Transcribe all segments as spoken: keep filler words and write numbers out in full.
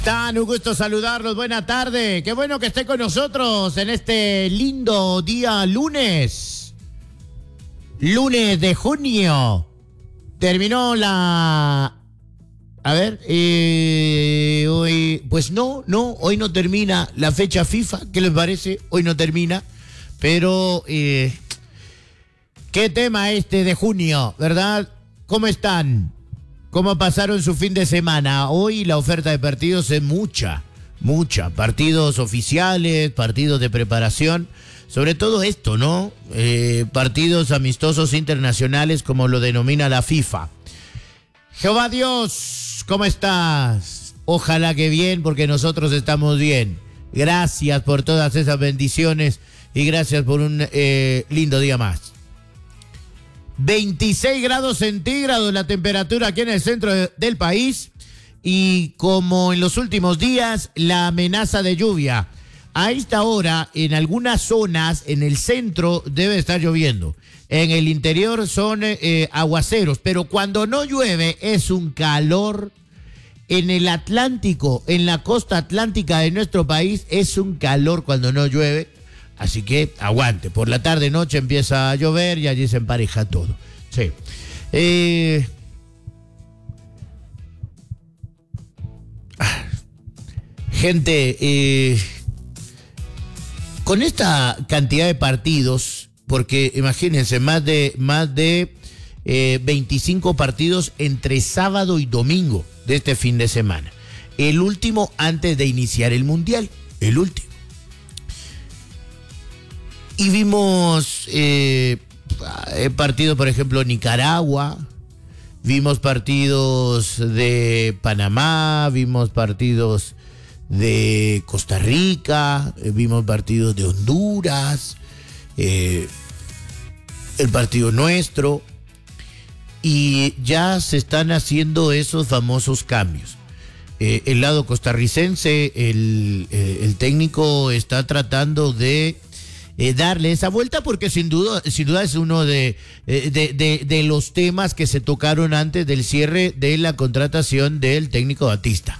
Tan un gusto saludarlos, buena tarde, qué bueno que esté con nosotros en este lindo día lunes, lunes de junio, terminó la, a ver, eh, hoy, pues no, no, hoy no termina la fecha FIFA, ¿qué les parece? Hoy no termina, pero eh, qué tema este de junio, ¿verdad? ¿Cómo están? ¿Cómo pasaron su fin de semana? Hoy la oferta de partidos es mucha, mucha. Partidos oficiales, partidos de preparación, sobre todo esto, ¿no? Eh, partidos amistosos internacionales como lo denomina la FIFA. Jehová Dios, ¿cómo estás? Ojalá que bien, porque nosotros estamos bien. Gracias por todas esas bendiciones y gracias por un eh, lindo día más. veintiséis grados centígrados la temperatura aquí en el centro de, del país y como en los últimos días la amenaza de lluvia. A esta hora en algunas zonas en el centro debe estar lloviendo. En el interior son eh, aguaceros, pero cuando no llueve es un calor. En el Atlántico, en la costa atlántica de nuestro país es un calor cuando no llueve. Así que aguante, por la tarde noche empieza a llover y allí se empareja todo. Sí. Eh... Gente, eh... con esta cantidad de partidos, porque imagínense, más de, más de eh, veinticinco partidos entre sábado y domingo de este fin de semana. El último antes de iniciar el Mundial, el último. Y vimos eh, partidos, por ejemplo, Nicaragua, vimos partidos de Panamá, vimos partidos de Costa Rica, vimos partidos de Honduras, eh, el partido nuestro, y ya se están haciendo esos famosos cambios. Eh, el lado costarricense, el, eh, el técnico está tratando de Eh, darle esa vuelta porque sin duda, sin duda es uno de, de, de, de los temas que se tocaron antes del cierre de la contratación del técnico Batista.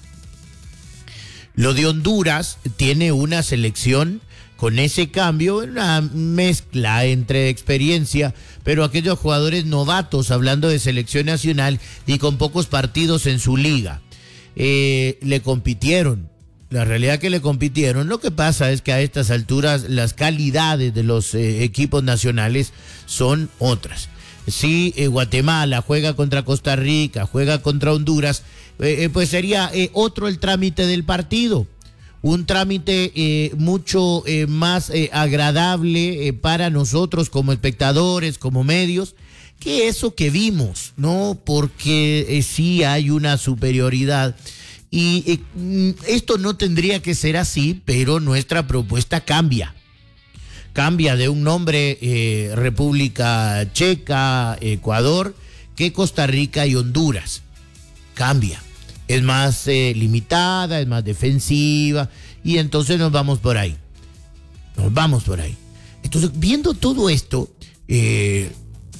Lo de Honduras tiene una selección con ese cambio, una mezcla entre experiencia, pero aquellos jugadores novatos hablando de selección nacional y con pocos partidos en su liga. Eh, le compitieron. La realidad que le compitieron, lo que pasa es que a estas alturas las calidades de los eh, equipos nacionales son otras. Si eh, Guatemala juega contra Costa Rica, juega contra Honduras, eh, pues sería eh, otro el trámite del partido. Un trámite eh, mucho eh, más eh, agradable eh, para nosotros como espectadores, como medios, que eso que vimos, ¿no? Porque eh, sí hay una superioridad. Y eh, esto no tendría que ser así, pero nuestra propuesta cambia. Cambia de un nombre eh, República Checa, Ecuador, que Costa Rica y Honduras. Cambia. Es más eh, limitada, es más defensiva, y entonces nos vamos por ahí. Nos vamos por ahí. Entonces, viendo todo esto, eh,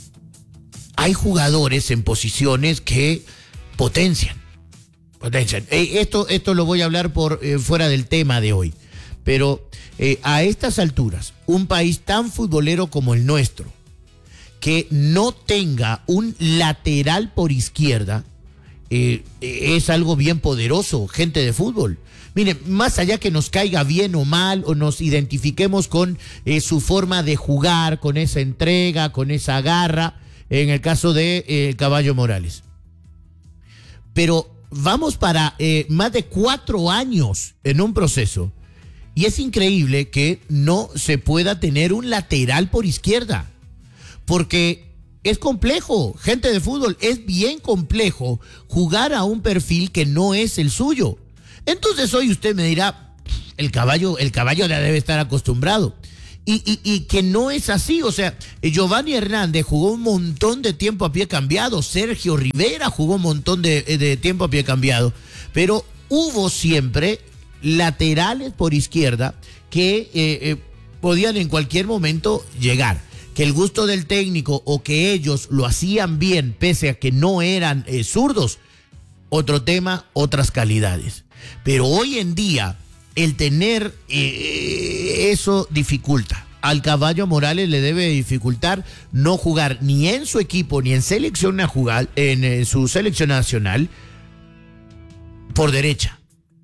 hay jugadores en posiciones que potencian. Potencial. Eh, esto, esto lo voy a hablar por eh, fuera del tema de hoy, pero eh, a estas alturas, un país tan futbolero como el nuestro, que no tenga un lateral por izquierda, eh, es algo bien poderoso, gente de fútbol. Miren, más allá que nos caiga bien o mal, o nos identifiquemos con eh, su forma de jugar, con esa entrega, con esa garra, en el caso de eh, Caballo Morales. Pero vamos para eh, más de cuatro años en un proceso y es increíble que no se pueda tener un lateral por izquierda, porque es complejo, gente de fútbol, es bien complejo jugar a un perfil que no es el suyo. Entonces hoy usted me dirá, el caballo, el caballo ya debe estar acostumbrado. Y, y, y que no es así, o sea, Giovanni Hernández jugó un montón de tiempo a pie cambiado, Sergio Rivera jugó un montón de, de tiempo a pie cambiado, pero hubo siempre laterales por izquierda que eh, eh, podían en cualquier momento llegar. Que el gusto del técnico o que ellos lo hacían bien, pese a que no eran eh, zurdos, otro tema, otras calidades. Pero hoy en día, el tener eh, eso dificulta. Al Caballo Morales le debe dificultar no jugar ni en su equipo ni en selección a jugar, en, en su selección nacional por derecha.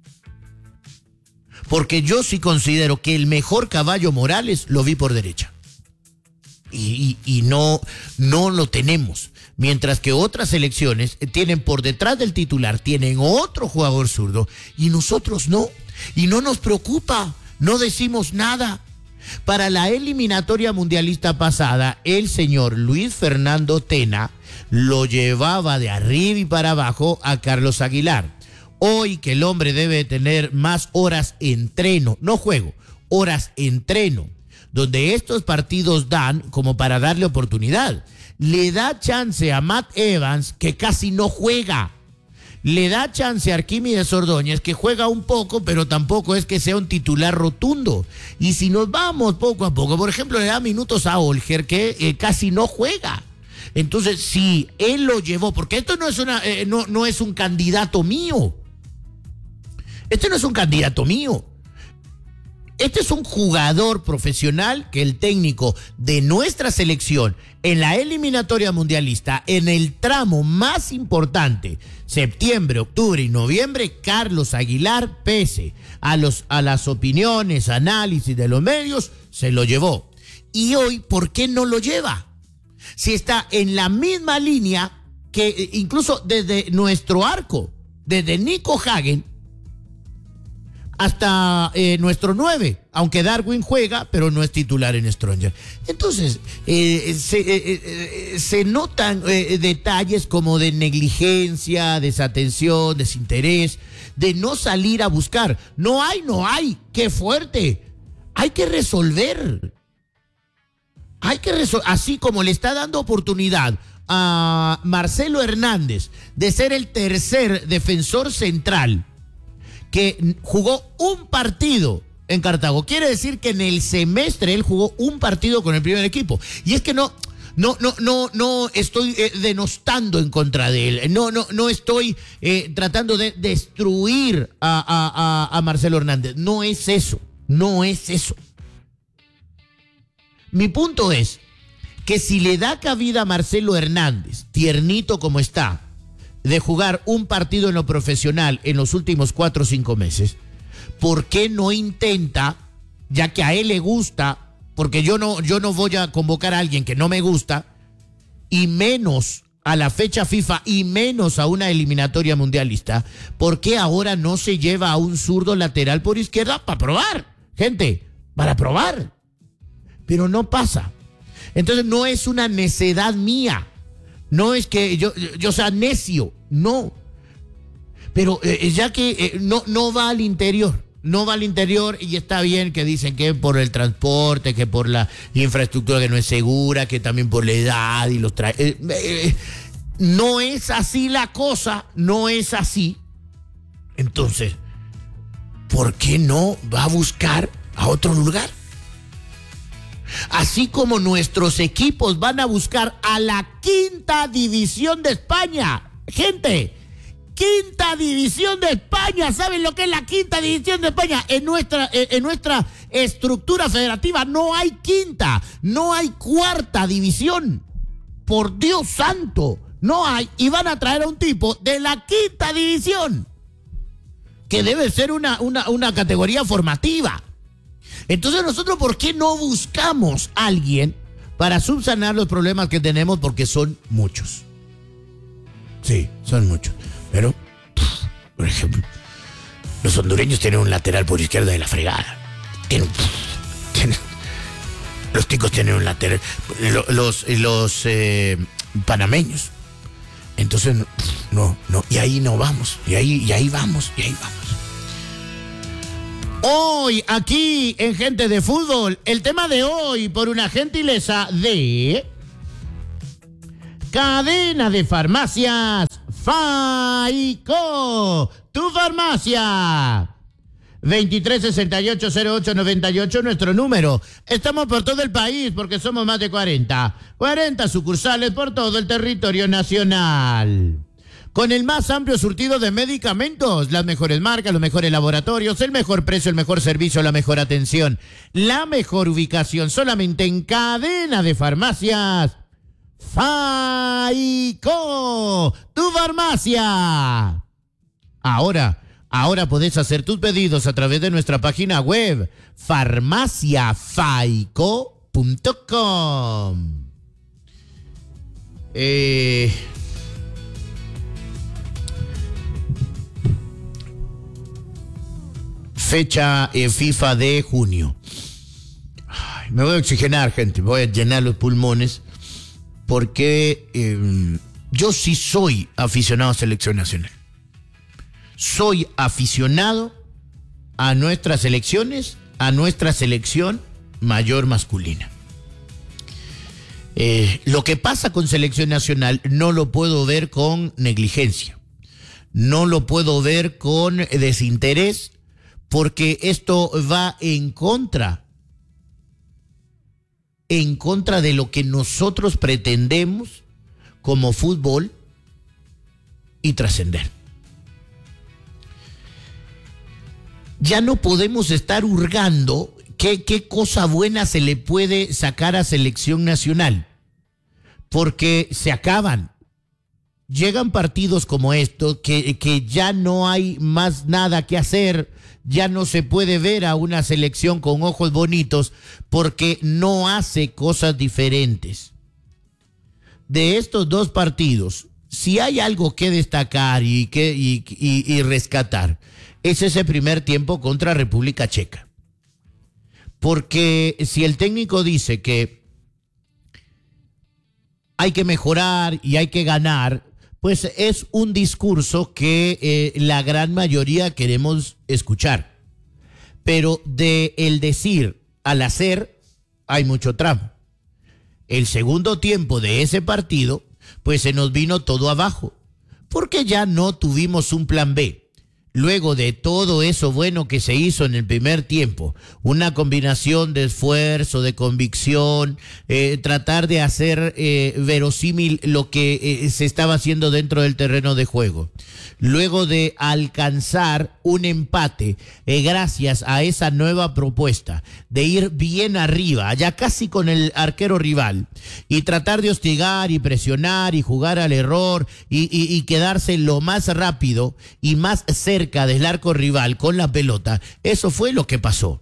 Porque yo sí considero que el mejor Caballo Morales lo vi por derecha. Y, y, y no, no lo tenemos. Mientras que otras selecciones tienen por detrás del titular, tienen otro jugador zurdo y nosotros no. Y no nos preocupa, no decimos nada. Para la eliminatoria mundialista pasada, el señor Luis Fernando Tena lo llevaba de arriba y para abajo a Carlos Aguilar. Hoy que el hombre debe tener más horas entreno, no juego, horas entreno, donde estos partidos dan como para darle oportunidad. Le da chance a Matt Evans, que casi no juega. Le da chance a Arquímedes Ordóñez, que juega un poco, pero tampoco es que sea un titular rotundo. Y si nos vamos poco a poco, por ejemplo, le da minutos a Olger, que eh, casi no juega. Entonces, si él lo llevó, porque esto no es, una, eh, no, no es un candidato mío. Este no es un candidato mío. Este es un jugador profesional que el técnico de nuestra selección en la eliminatoria mundialista, en el tramo más importante, septiembre, octubre y noviembre, Carlos Aguilar, pese a, los, a las opiniones, análisis de los medios, se lo llevó. Y hoy, ¿por qué no lo lleva? Si está en la misma línea que incluso desde nuestro arco, desde Nico Hagen, hasta eh, nuestro nueve, aunque Darwin juega, pero no es titular en Stronger. Entonces, eh, se, eh, eh, se notan eh, detalles como de negligencia, desatención, desinterés, de no salir a buscar. No hay, no hay, qué fuerte. Hay que resolver. Hay que resolver, así como le está dando oportunidad a Marcelo Hernández de ser el tercer defensor central, que jugó un partido en Cartago. Quiere decir que en el semestre él jugó un partido con el primer equipo. Y es que no, no, no, no, no estoy eh, denostando en contra de él. No, no, no estoy eh, tratando de destruir a, a, a, a Marcelo Hernández. No es eso. No es eso. Mi punto es que si le da cabida a Marcelo Hernández, tiernito como está, de jugar un partido en lo profesional en los últimos cuatro o cinco meses, ¿por qué no intenta, ya que a él le gusta, porque yo no, yo no voy a convocar a alguien que no me gusta, y menos a la fecha FIFA, y menos a una eliminatoria mundialista, ¿por qué ahora no se lleva a un zurdo lateral por izquierda para probar? Gente, para probar. Pero no pasa. Entonces no es una necedad mía. No es que yo, yo, yo sea necio, no. Pero eh, ya que eh, no, no va al interior, no va al interior y está bien que dicen que por el transporte, que por la infraestructura que no es segura, que también por la edad y los trae. Eh, eh, no es así la cosa, no es así. Entonces, ¿por qué no va a buscar a otro lugar? Así como nuestros equipos van a buscar a la quinta división de España. Gente, quinta división de España. ¿Saben lo que es la quinta división de España? En nuestra, en nuestra estructura federativa no hay quinta, no hay cuarta división. Por Dios santo, no hay. Y van a traer a un tipo de la quinta división, que debe ser una, una, una categoría formativa. Entonces nosotros, ¿por qué no buscamos a alguien para subsanar los problemas que tenemos? Porque son muchos. Sí, son muchos. Pero, por ejemplo, los hondureños tienen un lateral por izquierda de la fregada. Tienen, tienen, los ticos tienen un lateral. Los, los eh, panameños. Entonces, no, no. Y ahí no vamos. Y ahí, y ahí vamos. Y ahí vamos. Hoy, aquí en Gente de Fútbol, el tema de hoy, por una gentileza de Cadena de Farmacias Faico, tu farmacia. veintitrés sesenta y ocho cero ocho noventa y ocho, nuestro número. Estamos por todo el país porque somos más de cuarenta. cuarenta sucursales por todo el territorio nacional. con el más amplio surtido de medicamentos, las mejores marcas, los mejores laboratorios, el mejor precio, el mejor servicio, la mejor atención, la mejor ubicación, solamente en cadena de farmacias Faico, tu farmacia. Ahora, ahora podés hacer tus pedidos a través de nuestra página web, farmacia faico punto com. Eh... Fecha eh, FIFA de junio. Ay, me voy a oxigenar, gente. Voy a llenar los pulmones. Porque eh, yo sí soy aficionado a selección nacional. Soy aficionado a nuestras selecciones, a nuestra selección mayor masculina. Eh, lo que pasa con selección nacional no lo puedo ver con negligencia. No lo puedo ver con desinterés. Porque esto va en contra, en contra de lo que nosotros pretendemos como fútbol y trascender. Ya no podemos estar hurgando qué, qué cosa buena se le puede sacar a selección nacional, porque se acaban. Llegan partidos como estos que, que ya no hay más nada que hacer. Ya no se puede ver a una selección con ojos bonitos porque no hace cosas diferentes. De estos dos partidos, si hay algo que destacar y, que, y, y, y rescatar, es ese primer tiempo contra República Checa. Porque si el técnico dice que hay que mejorar y hay que ganar, pues es un discurso que eh, la gran mayoría queremos escuchar. Pero de el decir al hacer hay mucho tramo. El segundo tiempo de ese partido, pues se nos vino todo abajo, porque ya no tuvimos un plan B. Luego de todo eso bueno que se hizo en el primer tiempo, una combinación de esfuerzo, de convicción, eh, tratar de hacer eh, verosímil lo que eh, se estaba haciendo dentro del terreno de juego. Luego de alcanzar un empate, eh, gracias a esa nueva propuesta de ir bien arriba, ya casi con el arquero rival, y tratar de hostigar y presionar y jugar al error y, y, y quedarse lo más rápido y más cerca del arco rival con la pelota, eso fue lo que pasó.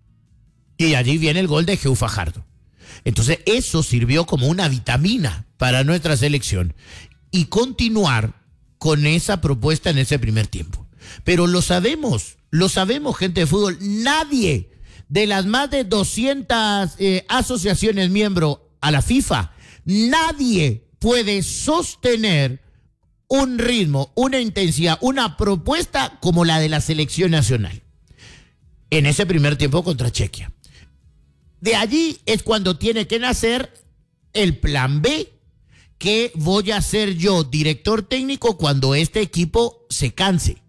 Y allí viene el gol de Geu Fajardo. Entonces eso sirvió como una vitamina para nuestra selección y continuar con esa propuesta en ese primer tiempo. Pero lo sabemos, lo sabemos, gente de fútbol, nadie de las más de doscientas eh, asociaciones miembro a la FIFA, nadie puede sostener un ritmo, una intensidad, una propuesta como la de la selección nacional en ese primer tiempo contra Chequia. De allí es cuando tiene que nacer el plan B. ¿Qué voy a hacer yo, director técnico, cuando este equipo se canse?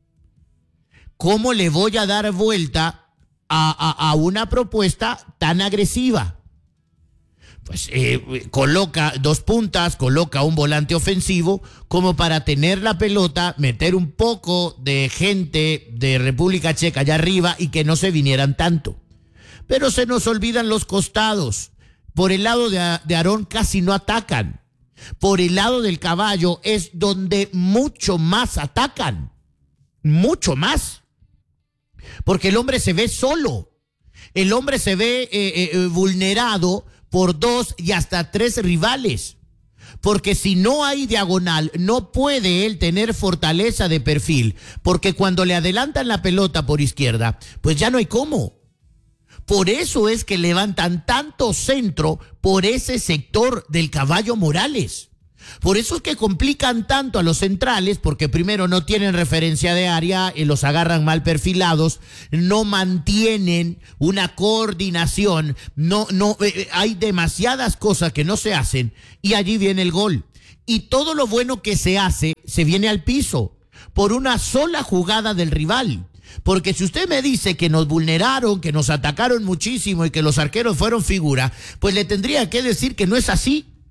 ¿Cómo le voy a dar vuelta a, a, a una propuesta tan agresiva? Pues eh, coloca dos puntas, coloca un volante ofensivo como para tener la pelota, meter un poco de gente de República Checa allá arriba y que no se vinieran tanto. Pero se nos olvidan los costados. Por el lado de, de Aarón casi no atacan. Por el lado del Caballo es donde mucho más atacan, mucho más, porque el hombre se ve solo, el hombre se ve eh, eh, vulnerado por dos y hasta tres rivales, porque si no hay diagonal no puede él tener fortaleza de perfil, porque cuando le adelantan la pelota por izquierda, pues ya no hay cómo. Por eso es que levantan tanto centro por ese sector del Caballo Morales. Por eso es que complican tanto a los centrales, porque primero no tienen referencia de área, y los agarran mal perfilados, no mantienen una coordinación, no, no, eh, hay demasiadas cosas que no se hacen y allí viene el gol. Y todo lo bueno que se hace se viene al piso por una sola jugada del rival. Porque si usted me dice que nos vulneraron, que nos atacaron muchísimo y que los arqueros fueron figura, pues le tendría que decir que no es así.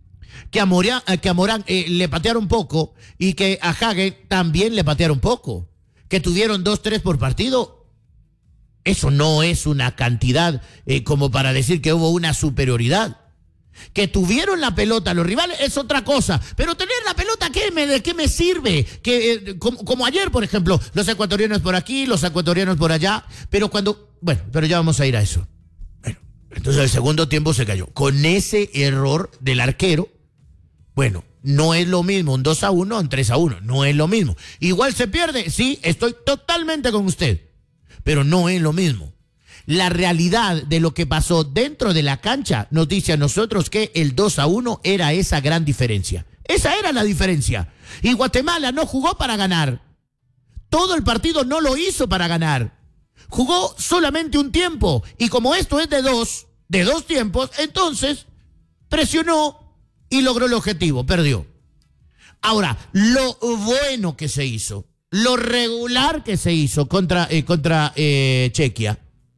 que a Morán, que a Morán eh, le patearon poco y que a Hagen también le patearon poco. Que tuvieron dos, tres por partido. Eso no es una cantidad eh, como para decir que hubo una superioridad. Que tuvieron la pelota los rivales es otra cosa, pero tener la pelota, ¿qué me, ¿de qué me sirve? Que, eh, como, como ayer, por ejemplo, los ecuatorianos por aquí, los ecuatorianos por allá, pero cuando, bueno, pero ya vamos a ir a eso. Bueno, entonces el segundo tiempo se cayó. Con ese error del arquero, bueno, no es lo mismo un dos a uno o un tres a uno, no es lo mismo. Igual se pierde, sí, estoy totalmente con usted, pero no es lo mismo. La realidad de lo que pasó dentro de la cancha nos dice a nosotros que el dos a uno era esa gran diferencia. Esa era la diferencia. Y Guatemala no jugó para ganar. Todo el partido no lo hizo para ganar. Jugó solamente un tiempo. Y como esto es de dos, de dos tiempos, entonces presionó y logró el objetivo. Perdió. Ahora, lo bueno que se hizo, lo regular que se hizo contra, eh, contra eh, Chequia,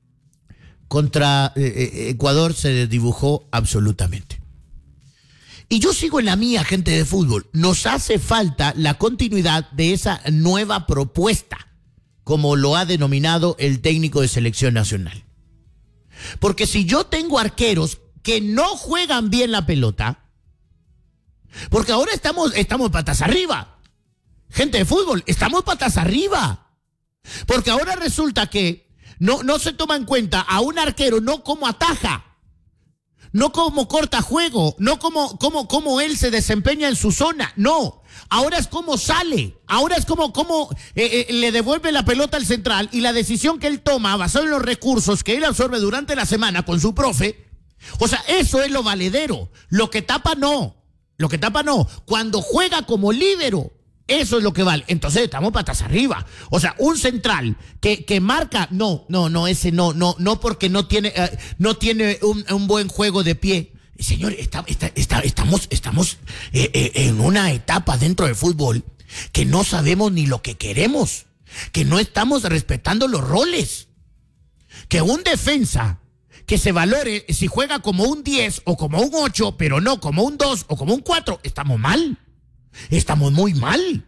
contra eh, Ecuador se desdibujó absolutamente. Y yo sigo en la mía, gente de fútbol. Nos hace falta la continuidad de esa nueva propuesta, como lo ha denominado el técnico de selección nacional. Porque si yo tengo arqueros que no juegan bien la pelota, porque ahora estamos, estamos patas arriba. Gente de fútbol, estamos patas arriba. Porque ahora resulta que No, no se toma en cuenta a un arquero no como ataja, no como corta juego, no como, como, como él se desempeña en su zona, no. Ahora es como sale, ahora es como, como eh, eh, le devuelve la pelota al central y la decisión que él toma basado en los recursos que él absorbe durante la semana con su profe. O sea, eso es lo valedero. Lo que tapa no, lo que tapa no. Cuando juega como líbero, eso es lo que vale. Entonces estamos patas arriba. O sea, un central que, que marca, no, no, no, ese no, no, no porque no tiene, eh, no tiene un, un buen juego de pie. Señor, está, está, está, estamos, estamos eh, eh, en una etapa dentro del fútbol que no sabemos ni lo que queremos, que no estamos respetando los roles. Que un defensa que se valore si juega como un diez o como un ocho, pero no como un dos o como un cuatro, estamos mal. Estamos muy mal.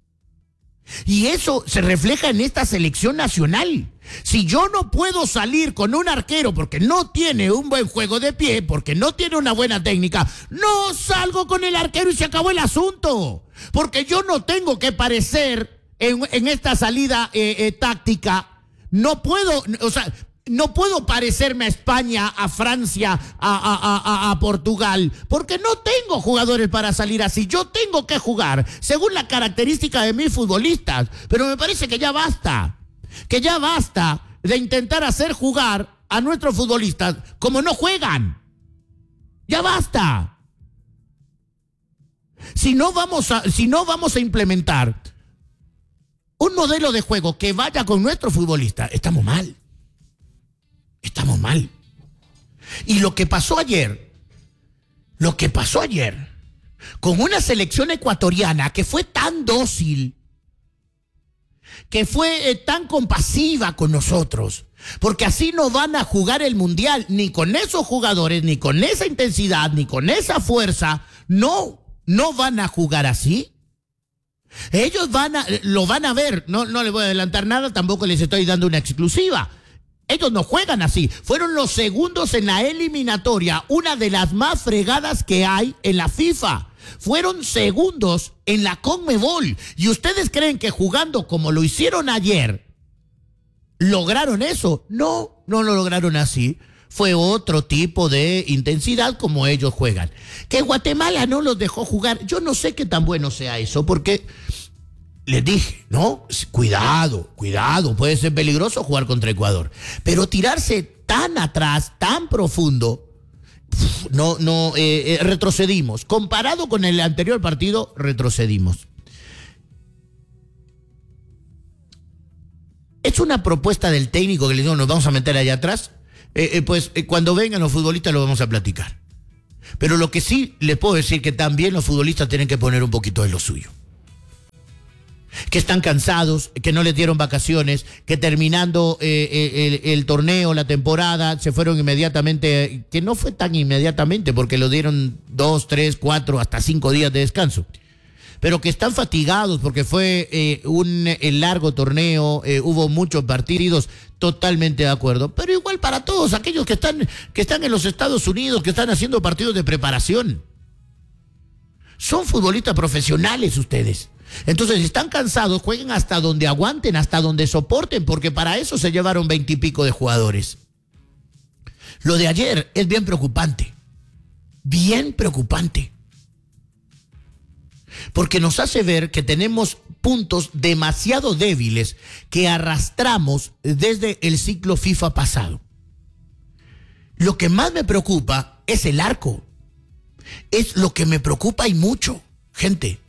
Y eso se refleja en esta selección nacional. Si yo no puedo salir con un arquero porque no tiene un buen juego de pie, porque no tiene una buena técnica, no salgo con el arquero y se acabó el asunto. Porque yo no tengo que parecer en, en esta salida eh, eh, táctica. No puedo, o sea, no puedo parecerme a España, a Francia, a, a, a, a Portugal, porque no tengo jugadores para salir así. Yo tengo que jugar según la característica de mis futbolistas. Pero me parece que ya basta, que ya basta de intentar hacer jugar a nuestros futbolistas como no juegan. Ya basta. Si no vamos a, si no vamos a implementar un modelo de juego que vaya con nuestros futbolistas, estamos mal. Estamos mal. Y lo que pasó ayer, lo que pasó ayer, con una selección ecuatoriana que fue tan dócil, que fue eh, tan compasiva con nosotros, porque así no van a jugar el mundial, ni con esos jugadores, ni con esa intensidad, ni con esa fuerza, no, no van a jugar así. Ellos van a, lo van a ver, no, no les voy a adelantar nada, tampoco les estoy dando una exclusiva. Ellos no juegan así. Fueron los segundos en la eliminatoria, una de las más fregadas que hay en la FIFA. Fueron segundos en la CONMEBOL. ¿Y ustedes creen que jugando como lo hicieron ayer, lograron eso? No, no lo lograron así. Fue otro tipo de intensidad como ellos juegan. Que Guatemala no los dejó jugar. Yo no sé qué tan bueno sea eso, porque les dije, ¿no? Cuidado, cuidado, puede ser peligroso jugar contra Ecuador. Pero tirarse tan atrás, tan profundo, no, no, eh, eh, retrocedimos. Comparado con el anterior partido, retrocedimos. Es una propuesta del técnico que le digo, nos vamos a meter allá atrás. Eh, eh, pues eh, cuando vengan los futbolistas lo vamos a platicar. Pero lo que sí les puedo decir que también los futbolistas tienen que poner un poquito de lo suyo. que están cansados, que no les dieron vacaciones, que terminando eh, el, el torneo, la temporada, se fueron inmediatamente, que no fue tan inmediatamente porque lo dieron dos, tres, cuatro, hasta cinco días de descanso, pero que están fatigados porque fue eh, un el largo torneo, eh, hubo muchos partidos, totalmente de acuerdo, pero igual para todos aquellos que están, que están en los Estados Unidos, que están haciendo partidos de preparación. Son futbolistas profesionales ustedes. Entonces, si están cansados, jueguen hasta donde aguanten, hasta donde soporten, porque para eso se llevaron veintipico de jugadores. Lo de ayer es bien preocupante, bien preocupante, porque nos hace ver que tenemos puntos demasiado débiles que arrastramos desde el ciclo FIFA pasado. Lo que más me preocupa es el arco, es lo que me preocupa y mucho, gente.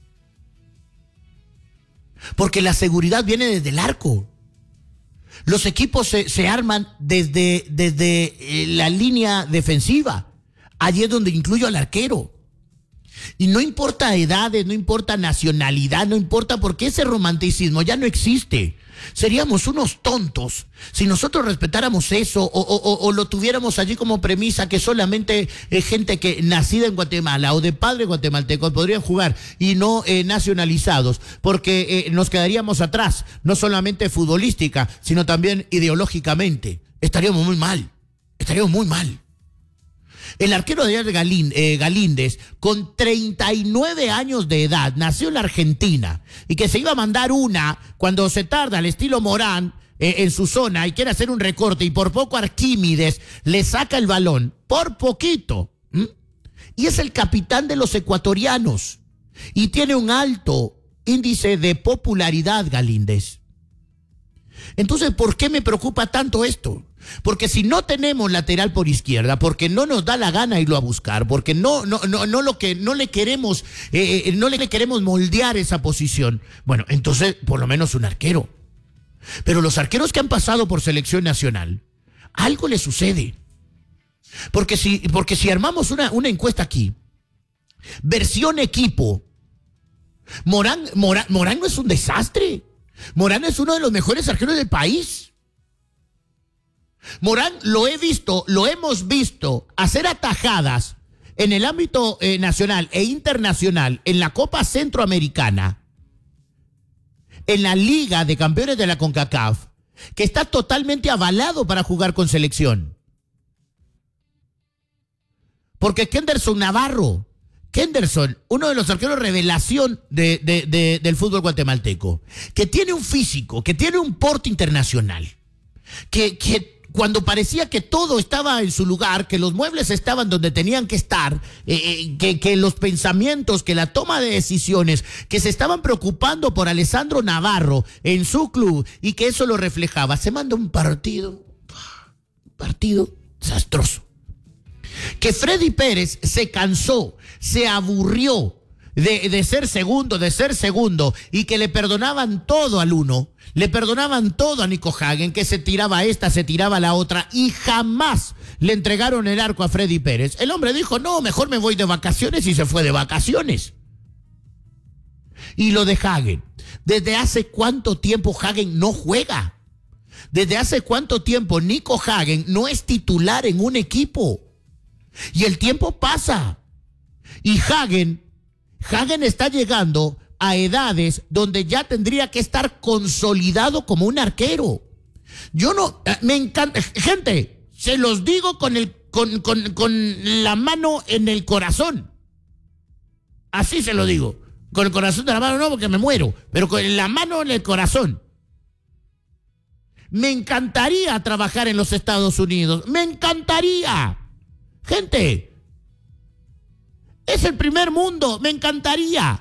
Porque la seguridad viene desde el arco. Los equipos se, se arman desde, desde eh, la línea defensiva. Allí es donde incluyo al arquero. Y no importa edades, no importa nacionalidad, no importa, porque ese romanticismo ya no existe. Seríamos unos tontos si nosotros respetáramos eso o, o, o lo tuviéramos allí como premisa que solamente eh, gente que nacida en Guatemala o de padre guatemalteco podrían jugar y no eh, nacionalizados, porque eh, nos quedaríamos atrás, no solamente futbolística, sino también ideológicamente. Estaríamos muy mal, estaríamos muy mal. El arquero de ayer, Galín, eh, Galíndez, con treinta y nueve años de edad, nació en la Argentina y que se iba a mandar una cuando se tarda al estilo Morán eh, en su zona y quiere hacer un recorte y por poco Arquímedes le saca el balón, por poquito. ¿Mm? Y es el capitán de los ecuatorianos y tiene un alto índice de popularidad, Galíndez. Entonces, ¿por qué me preocupa tanto esto? Porque si no tenemos lateral por izquierda, porque no nos da la gana irlo a buscar, porque no, no, no, no lo que no le queremos, eh, no le queremos moldear esa posición, bueno, entonces por lo menos un arquero. Pero los arqueros que han pasado por selección nacional, algo les sucede. Porque si, porque si armamos una, una encuesta aquí, versión equipo, Morán, Morán, Morán no es un desastre. Morán es uno de los mejores arqueros del país. Morán lo he visto, lo hemos visto hacer atajadas en el ámbito eh, nacional e internacional, en la Copa Centroamericana, en la Liga de Campeones de la CONCACAF, que está totalmente avalado para jugar con selección. Porque Kenderson Navarro, Kenderson, uno de los arqueros revelación de, de, de, del fútbol guatemalteco, que tiene un físico, que tiene un porte internacional, que... que cuando parecía que todo estaba en su lugar, que los muebles estaban donde tenían que estar, eh, que, que los pensamientos, que la toma de decisiones, que se estaban preocupando por Alessandro Navarro en su club y que eso lo reflejaba, se manda un partido, un partido desastroso. Que Freddy Pérez se cansó, se aburrió de, de ser segundo, de ser segundo, y que le perdonaban todo al uno. Le perdonaban todo a Nico Hagen, que se tiraba esta, se tiraba la otra, y jamás le entregaron el arco a Freddy Pérez. El hombre dijo, no, mejor me voy de vacaciones, y se fue de vacaciones. Y lo de Hagen, ¿desde hace cuánto tiempo Hagen no juega? ¿Desde hace cuánto tiempo Nico Hagen no es titular en un equipo? Y el tiempo pasa. Y Hagen, Hagen está llegando a edades donde ya tendría que estar consolidado como un arquero. Yo no, me encanta, gente, se los digo con, el, con, con, con la mano en el corazón. Así se lo digo. Con el corazón de la mano no, porque me muero, pero con la mano en el corazón. Me encantaría trabajar en los Estados Unidos, me encantaría. Gente, es el primer mundo, me encantaría.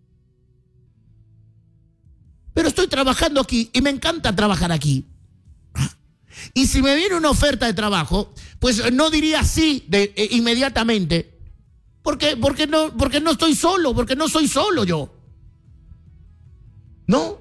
Pero estoy trabajando aquí y me encanta trabajar aquí. Y si me viene una oferta de trabajo, pues no diría sí de, eh, inmediatamente. Porque, porque, no, porque no estoy solo, porque no soy solo yo. ¿No?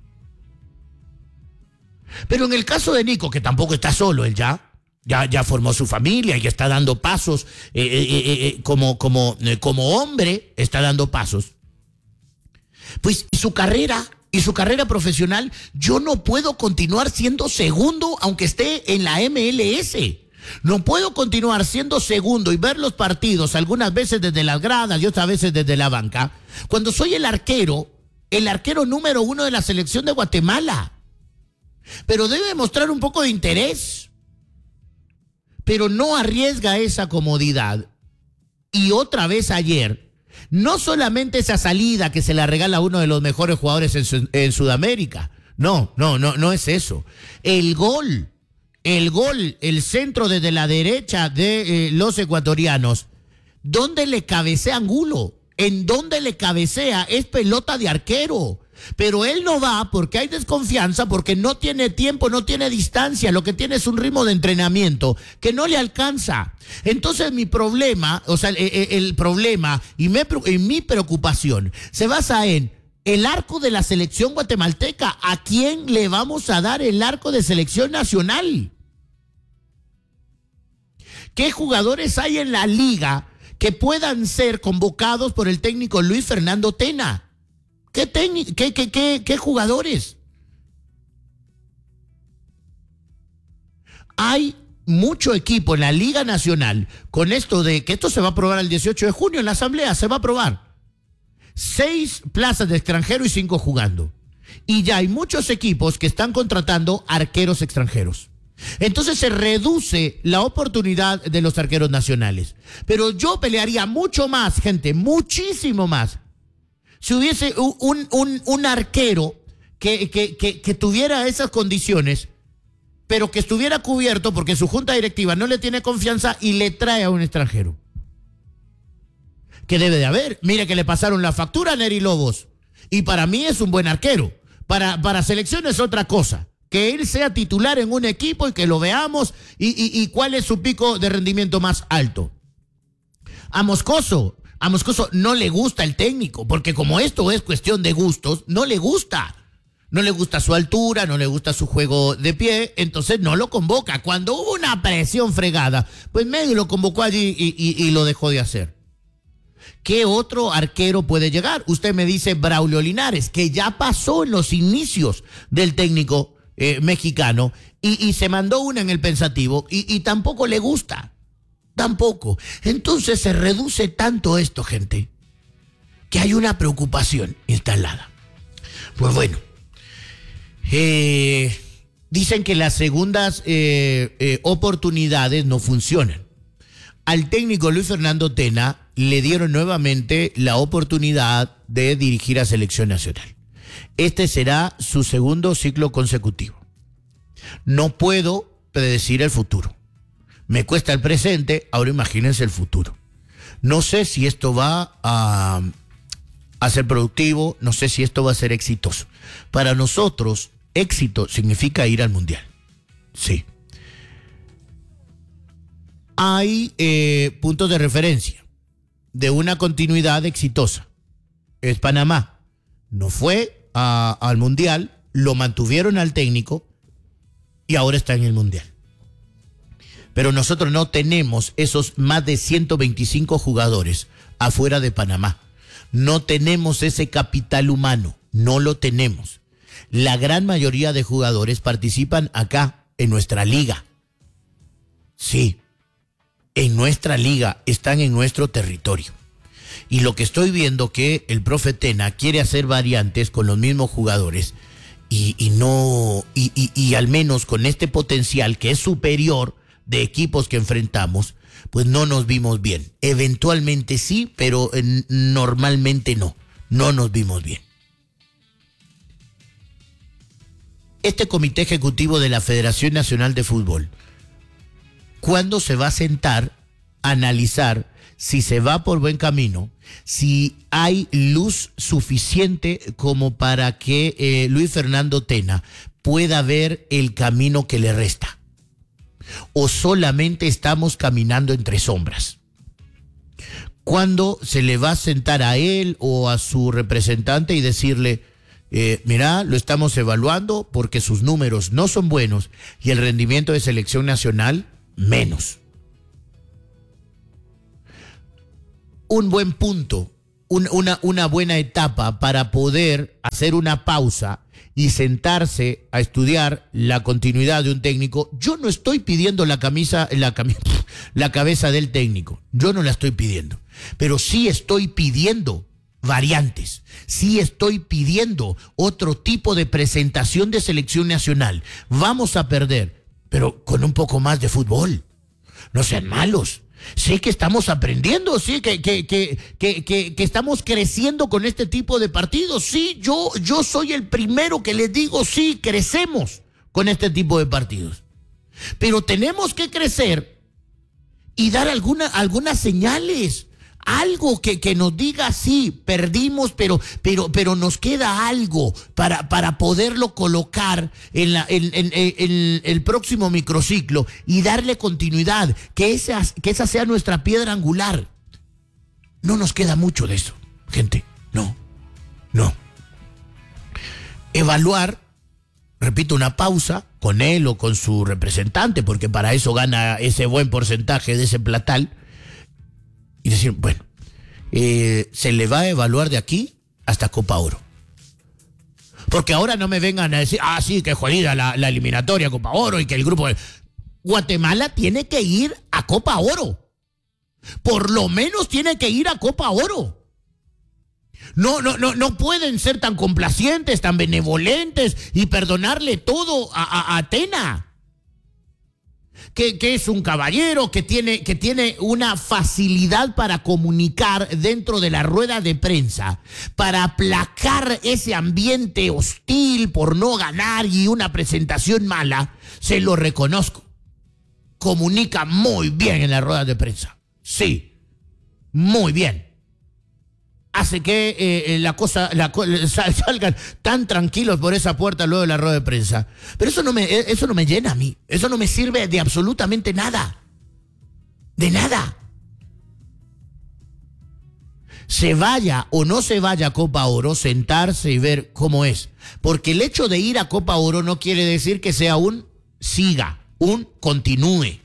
Pero en el caso de Nico, que tampoco está solo, él ya, ya, ya formó su familia y está dando pasos eh, eh, eh, como, como, eh, como hombre, está dando pasos. Pues, ¿y su carrera? ¿Y su carrera profesional? Yo no puedo continuar siendo segundo aunque esté en la M L S. No puedo continuar siendo segundo y ver los partidos algunas veces desde las gradas y otras veces desde la banca, cuando soy el arquero, el arquero número uno de la selección de Guatemala. Pero debe mostrar un poco de interés. Pero no arriesga esa comodidad. Y otra vez ayer, no solamente esa salida que se la regala a uno de los mejores jugadores en, en Sudamérica. No, no, no, no es eso. El gol. El gol, el centro desde la derecha de eh, los ecuatorianos, ¿dónde le cabecea Angulo? ¿En dónde le cabecea? Es pelota de arquero. Pero él no va porque hay desconfianza, porque no tiene tiempo, no tiene distancia. Lo que tiene es un ritmo de entrenamiento que no le alcanza. Entonces mi problema, o sea, el, el problema y, me, y mi preocupación se basa en el arco de la selección guatemalteca. ¿A quién le vamos a dar el arco de selección nacional? ¿Qué jugadores hay en la liga que puedan ser convocados por el técnico Luis Fernando Tena? ¿Qué, qué, qué, qué, qué jugadores? Hay mucho equipo en la Liga Nacional con esto de que esto se va a aprobar el dieciocho de junio en la asamblea, se va a aprobar. Seis plazas de extranjero y cinco jugando. Y ya hay muchos equipos que están contratando arqueros extranjeros. Entonces se reduce la oportunidad de los arqueros nacionales. Pero yo pelearía mucho más, gente, muchísimo más, si hubiese un, un, un arquero que, que, que, que tuviera esas condiciones, pero que estuviera cubierto porque su junta directiva no le tiene confianza y le trae a un extranjero. Que debe de haber. Mire que le pasaron la factura a Neri Lobos. Y para mí es un buen arquero. Para, para selección es otra cosa. Que él sea titular en un equipo y que lo veamos y, y, y cuál es su pico de rendimiento más alto. A Moscoso, a Moscoso no le gusta el técnico, porque como esto es cuestión de gustos, no le gusta. No le gusta su altura, no le gusta su juego de pie, entonces no lo convoca. Cuando hubo una presión fregada, pues medio lo convocó allí y, y, y lo dejó de hacer. ¿Qué otro arquero puede llegar? Usted me dice Braulio Linares, que ya pasó en los inicios del técnico Eh, mexicano y, y se mandó una en el pensativo y, y tampoco le gusta, tampoco. Entonces se reduce tanto esto, gente, que hay una preocupación instalada. Pues bueno, eh, dicen que las segundas eh, eh, oportunidades no funcionan. Al técnico Luis Fernando Tena le dieron nuevamente la oportunidad de dirigir a Selección Nacional. Este será su segundo ciclo consecutivo. No puedo predecir el futuro. Me cuesta el presente, ahora imagínense el futuro. No sé si esto va a, a ser productivo, no sé si esto va a ser exitoso. Para nosotros, éxito significa ir al Mundial. Sí. Hay eh, puntos de referencia de una continuidad exitosa. Es Panamá. No fue A, al Mundial, lo mantuvieron al técnico y ahora está en el Mundial. Pero nosotros no tenemos esos más de ciento veinticinco jugadores afuera de Panamá. No tenemos ese capital humano, no lo tenemos. La gran mayoría de jugadores participan acá, en nuestra liga. Sí, en nuestra liga, están en nuestro territorio. Y lo que estoy viendo que el profe Tena quiere hacer variantes con los mismos jugadores y, y no y, y, y al menos con este potencial que es superior de equipos que enfrentamos, pues no nos vimos bien. Eventualmente sí, pero eh, normalmente no. No nos vimos bien. Este comité ejecutivo de la Federación Nacional de Fútbol, ¿cuándo se va a sentar a analizar si se va por buen camino, si hay luz suficiente como para que eh, Luis Fernando Tena pueda ver el camino que le resta? ¿O solamente estamos caminando entre sombras? ¿Cuándo se le va a sentar a él o a su representante y decirle, eh, mira, lo estamos evaluando porque sus números no son buenos y el rendimiento de selección nacional menos? Un buen punto un, una, una buena etapa para poder hacer una pausa y sentarse a estudiar la continuidad de un técnico. Yo no estoy pidiendo la camisa, la camisa, la cabeza del técnico. Yo no la estoy pidiendo. Pero sí estoy pidiendo variantes. Sí estoy pidiendo otro tipo de presentación de selección nacional. Vamos a perder, pero con un poco más de fútbol. No sean malos. Sé que estamos aprendiendo, sí, que, que, que, que, que, que estamos creciendo con este tipo de partidos. Sí, yo, yo soy el primero que les digo, sí, crecemos con este tipo de partidos. Pero tenemos que crecer y dar alguna, algunas señales. Algo que, que nos diga, sí, perdimos, pero, pero, pero nos queda algo para, para poderlo colocar en, la, en, en, en, en el próximo microciclo y darle continuidad, que esa, que esa sea nuestra piedra angular. No nos queda mucho de eso, gente, no, no. Evaluar, repito, una pausa con él o con su representante, porque para eso gana ese buen porcentaje de ese platal. Y decir, bueno, eh, se le va a evaluar de aquí hasta Copa Oro. Porque ahora no me vengan a decir, ah, sí, que jodida la, la eliminatoria Copa Oro y que el grupo de Guatemala tiene que ir a Copa Oro. Por lo menos tiene que ir a Copa Oro. No, no, no, no pueden ser tan complacientes, tan benevolentes y perdonarle todo a, a, a Tena. Que, que es un caballero, que tiene, que tiene una facilidad para comunicar dentro de la rueda de prensa, para aplacar ese ambiente hostil por no ganar y una presentación mala. Se lo reconozco. Comunica muy bien en la rueda de prensa. Sí, muy bien. Hace que eh, la cosa la, salgan tan tranquilos por esa puerta luego de la rueda de prensa. Pero eso no me, eso no me llena a mí. Eso no me sirve de absolutamente nada. De nada. Se vaya o no se vaya a Copa Oro, sentarse y ver cómo es. Porque el hecho de ir a Copa Oro no quiere decir que sea un siga, un continúe.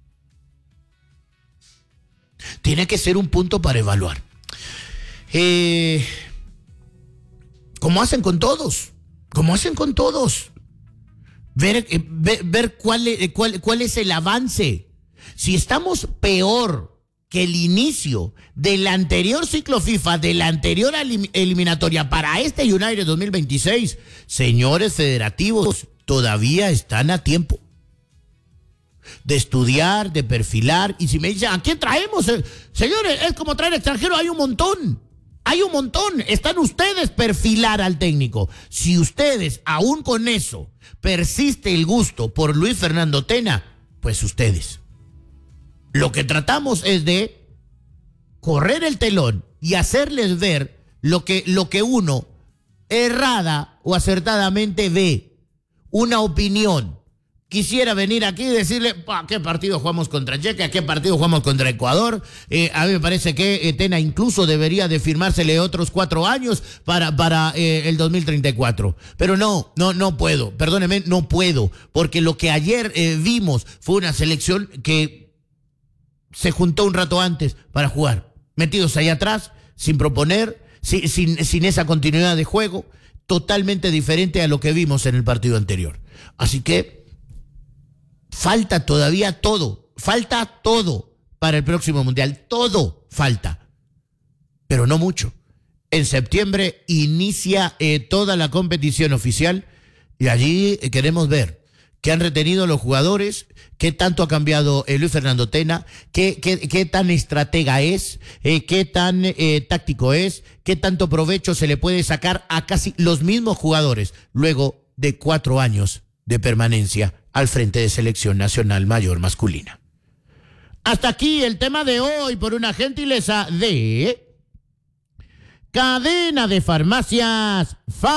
Tiene que ser un punto para evaluar. Eh, como hacen con todos, como hacen con todos, ver, eh, ver, ver cuál, eh, cuál, cuál es el avance. Si estamos peor que el inicio del anterior ciclo FIFA, de la anterior elim- eliminatoria para este United dos mil veintiséis, señores federativos, todavía están a tiempo de estudiar, de perfilar. Y si me dicen, ¿a quién traemos? Señores, es como traer extranjero, hay un montón. Hay un montón. Están ustedes perfilar al técnico. Si ustedes, aún con eso, persiste el gusto por Luis Fernando Tena, pues ustedes. Lo que tratamos es de correr el telón y hacerles ver lo que, lo que uno errada o acertadamente ve. Una opinión. Quisiera venir aquí y decirle, ¿a qué partido jugamos contra Chequia? ¿A qué partido jugamos contra Ecuador? Eh, a mí me parece que eh, Tena incluso debería de firmársele otros cuatro años para, para eh, el dos mil treinta y cuatro. Pero no, no, no puedo. Perdóneme, no puedo. Porque lo que ayer eh, vimos fue una selección que se juntó un rato antes para jugar. Metidos ahí atrás, sin proponer, sin, sin, sin esa continuidad de juego, totalmente diferente a lo que vimos en el partido anterior. Así que falta todavía todo, falta todo para el próximo Mundial, todo falta, pero no mucho. En septiembre inicia eh, toda la competición oficial y allí eh, queremos ver qué han retenido los jugadores, qué tanto ha cambiado eh, Luis Fernando Tena, qué, qué, qué tan estratega es, eh, qué tan eh, táctico es, qué tanto provecho se le puede sacar a casi los mismos jugadores luego de cuatro años de permanencia al frente de Selección Nacional Mayor Masculina. Hasta aquí el tema de hoy por una gentileza de Cadena de Farmacias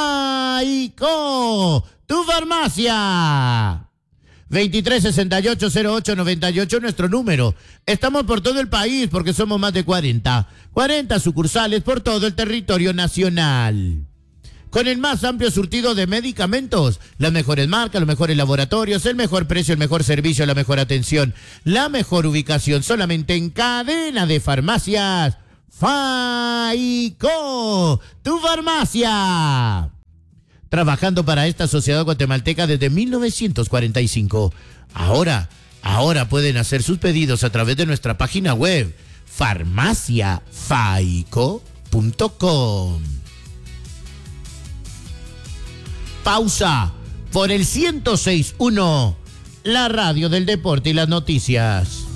Faico, tu farmacia. veintitrés sesenta y ocho cero ocho noventa y ocho nuestro número. Estamos por todo el país porque somos más de cuarenta. cuarenta sucursales por todo el territorio nacional. Con el más amplio surtido de medicamentos, las mejores marcas, los mejores laboratorios, el mejor precio, el mejor servicio, la mejor atención, la mejor ubicación, solamente en Cadena de Farmacias Faico, tu farmacia. Trabajando para esta sociedad guatemalteca desde mil novecientos cuarenta y cinco. Ahora, ahora pueden hacer sus pedidos a través de nuestra página web, farmacia faico punto com. Pausa por el ciento seis punto uno, la radio del deporte y las noticias.